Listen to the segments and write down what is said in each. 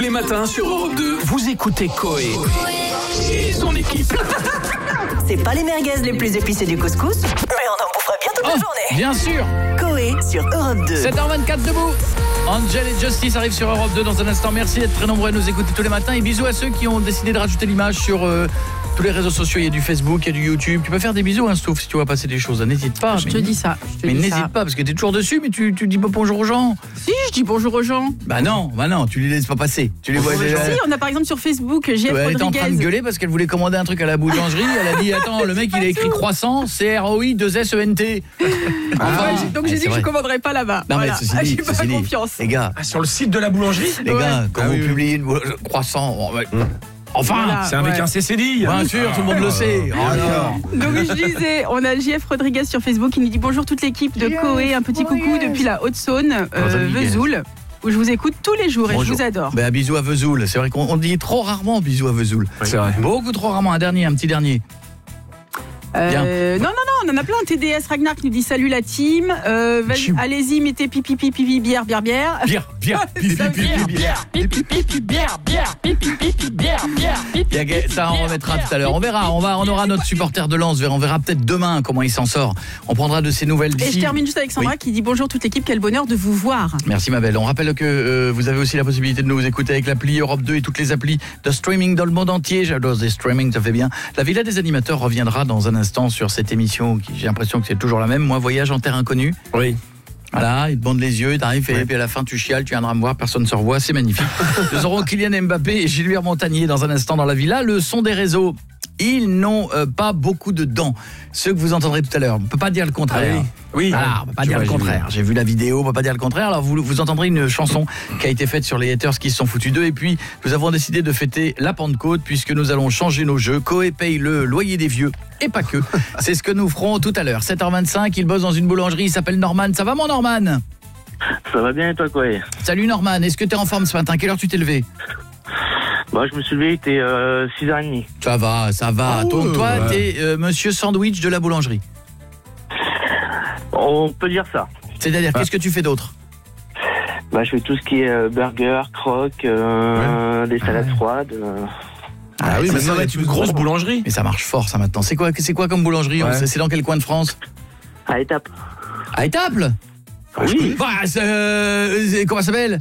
les matins sur Europe 2, vous écoutez Coé et son équipe. C'est pas les merguez les plus épicées du couscous, mais on en bouffera bien toute la journée. Bien sûr. Coé sur Europe 2. 7h24 debout. Angel et Justice arrivent sur Europe 2 dans un instant. Merci d'être très nombreux à nous écouter tous les matins. Et bisous à ceux qui ont décidé de rajouter l'image sur tous les réseaux sociaux. Il y a du Facebook, il y a du YouTube. Tu peux faire des bisous, hein, Stouff, si tu vois passer des choses. N'hésite pas. Je te dis ça. Mais n'hésite pas, parce que t'es toujours dessus, mais tu dis pas bonjour aux gens. Si, je dis bonjour aux gens. Bah non, tu les laisses pas passer. Tu les vois déjà. Si, on a par exemple sur Facebook JF Rodriguez. Elle était en train de gueuler parce qu'elle voulait commander un truc à la boulangerie. Elle a dit, attends, le mec il a écrit croissant, CROI 2SENT. Donc j'ai dit que je commanderais pas là-bas. Non, voilà. mais j'ai pas confiance. Les gars, sur le site de la boulangerie, les gars, quand vous publiez une croissant, enfin, voilà, c'est avec un CCD. Bien sûr, tout le monde le sait. Donc je disais, on a JF Rodriguez sur Facebook qui nous dit bonjour toute l'équipe de Coé, un petit coucou depuis la Haute-Saône, Vesoul, où je vous écoute tous les jours et je vous adore. Ben, bisous à Vesoul, c'est vrai qu'on dit trop rarement bisous à Vesoul. C'est vrai. Beaucoup trop rarement, un petit dernier. Non, on en a plein. TDS Ragnar qui nous dit salut la team. Allez-y, mettez pipi, bière. Bière. Ça, on remettra tout à l'heure. On verra, on aura notre supporter de Lens. On verra peut-être demain comment il s'en sort. On prendra de ses nouvelles d'ici. Et je termine juste avec Sandra qui dit bonjour toute l'équipe, quel bonheur de vous voir. Merci ma belle. On rappelle que vous avez aussi la possibilité de nous écouter avec l'appli Europe 2 et toutes les applis de streaming dans le monde entier. J'adore des streaming, ça fait bien. La Villa des animateurs reviendra dans un instant sur cette émission qui, j'ai l'impression que c'est toujours la même. Moi, voyage en terre inconnue. Oui. Voilà, il te bande les yeux, t'arrives et puis à la fin tu chiales, tu viendras me voir, personne ne se revoit, c'est magnifique. Nous aurons Kylian Mbappé et Gilles Montagnier dans un instant dans la Villa. Le son des réseaux, ils n'ont pas beaucoup de dents. Ceux que vous entendrez tout à l'heure, on ne peut pas dire le contraire. Oui. Voilà, on peut pas dire le contraire. J'ai vu la vidéo, on peut pas dire le contraire. Alors vous entendrez une chanson qui a été faite sur les haters qui se sont foutus d'eux. Et puis nous avons décidé de fêter la Pentecôte puisque nous allons changer nos jeux. Coé paye le loyer des vieux et pas que. C'est ce que nous ferons tout à l'heure. 7h25, il bosse dans une boulangerie, il s'appelle Norman. Ça va mon Norman? Ça va bien et toi Coé? Salut Norman, est-ce que tu es en forme ce matin? Quelle heure tu t'es levé? Bah, je me suis levé, il était 6h30. Ça va. Donc toi, t'es monsieur Sandwich de la boulangerie. On peut dire ça. C'est-à-dire, qu'est-ce que tu fais d'autre? Bah, je fais tout ce qui est burger, croque, des salades froides. Ah oui, mais ça va être une grosse boulangerie. Mais ça marche fort ça maintenant. C'est quoi comme boulangerie? C'est dans quel coin de France? À Étaples. À Étaples? Oui. Bah, comment ça s'appelle?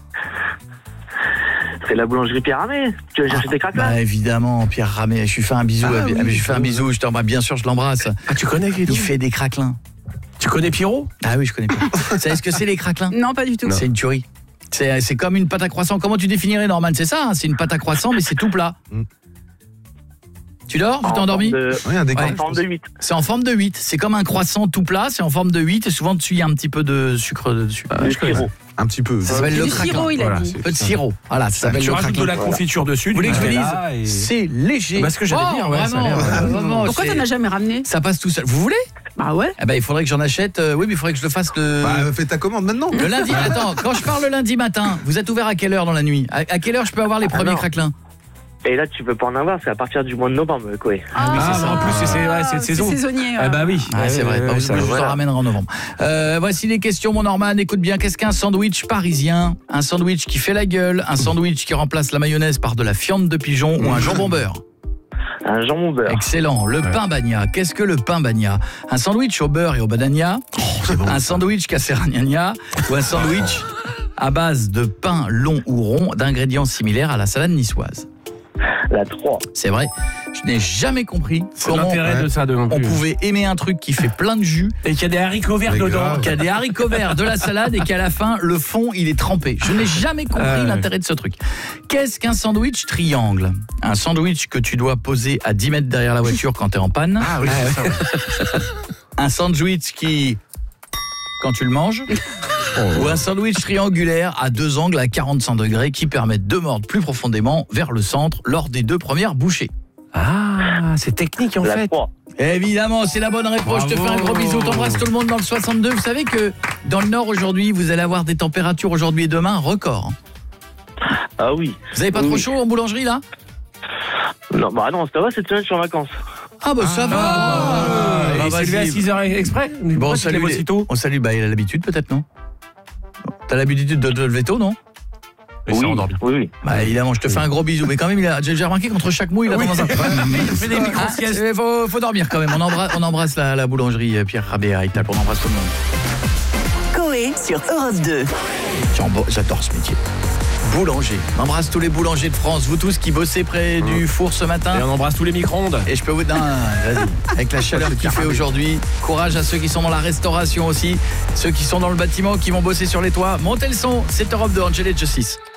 C'est la boulangerie Pierre Ramé. Tu vas chercher tes craquelins? Bah évidemment, Pierre Ramé. Je lui fais un bisou. Je t'embrasse. Bien sûr, je l'embrasse. Ah, tu connais qui? Il fait des craquelins. Tu connais Pierrot? Ah oui, je connais Pierrot. Vous savez ce que c'est les craquelins? Non, pas du tout. C'est une tuerie. C'est comme une pâte à croissant. Comment tu définirais, Norman? C'est ça, hein, c'est une pâte à croissant, mais c'est tout plat. Tu dors? Tu t'es endormi? En forme de 8. C'est en forme de 8. C'est comme un croissant tout plat, c'est en forme de 8 et souvent dessus il y a un petit peu de sucre dessus. Un petit peu. Ça s'appelle le craquelin. Sirop, il a dit. Un peu de sirop. Voilà, ça s'appelle tu le rajoutes craquelin. de la confiture dessus. Vous voulez que je vous dise? C'est léger. Bah, ce que j'allais dire, ouais, ça a l'air, vraiment. Pourquoi t'en as jamais ramené? Ça passe tout seul. Vous voulez? Bah ouais. Eh ben, il faudrait que j'en achète. Oui, mais il faudrait que je le fasse le... fais ta commande maintenant. Le lundi. Attends, quand je parle le lundi matin, vous êtes ouvert à quelle heure dans la nuit? À quelle heure je peux avoir les premiers craquelins? Et là, tu peux pas en avoir, c'est à partir du mois de novembre, Coé. Ah oui, c'est ça. En plus, c'est de saison. C'est saisonnier. Ah bah oui. C'est vrai. Je vous en ramènerai en novembre. Voici les questions, mon Norman. Écoute bien, qu'est-ce qu'un sandwich parisien? Un sandwich qui fait la gueule? Un sandwich qui remplace la mayonnaise par de la fiente de pigeon? Ou un jambon beurre? Un jambon beurre. Excellent. Le pain bagna. Qu'est-ce que le pain bagna? Un sandwich au beurre et au banania? Un sandwich caseragnagna? Ou un sandwich à base de pain long ou rond d'ingrédients similaires à la salade niçoise? La 3. C'est vrai. Je n'ai jamais compris comment l'intérêt de ça de non plus. on pouvait aimer un truc qui fait plein de jus et qu'il y a des haricots verts dedans, qu'il y a des haricots verts, de la salade et qu'à la fin le fond il est trempé. Je n'ai jamais compris l'intérêt de ce truc. Qu'est-ce qu'un sandwich triangle? Un sandwich que tu dois poser à 10 mètres derrière la voiture quand tu es en panne. Ah oui, c'est ça. Un sandwich qui, quand tu le manges, ou un sandwich triangulaire à 2 angles à 45 degrés qui permettent de mordre plus profondément vers le centre lors des 2 premières bouchées. Ah, c'est technique en La fait. 3. Évidemment, c'est la bonne réponse. Je te fais un gros bisou. T'embrasses tout le monde dans le 62. Vous savez que dans le Nord aujourd'hui, vous allez avoir des températures aujourd'hui et demain record. Ah oui. Vous avez pas trop chaud en boulangerie là? Non, bah non, ça va, cette semaine je suis en vacances. Ah bah ça va. Il s'est levé à 6h exprès. Bon, on salue, bah il a l'habitude peut-être, non? T'as l'habitude de te lever tôt, non? Il s'est endormi. Oui. Bah évidemment, je te fais un gros bisou. Mais quand même, j'ai remarqué qu'entre chaque mot, il a tendance à fait des micro-siestes. faut dormir quand même. On embrasse la boulangerie Pierre Rabé à Étaples. On embrasse tout le monde. Coé sur Europe 2. J'adore ce métier. Boulanger. On embrasse tous les boulangers de France. Vous tous qui bossez près du four ce matin. Et on embrasse tous les micro-ondes. Et je peux vous... Non, vas-y. Avec la chaleur qu'il fait aujourd'hui, courage à ceux qui sont dans la restauration aussi, ceux qui sont dans le bâtiment, qui vont bosser sur les toits. Montez le son, c'est Europe 2, Angel et Justice.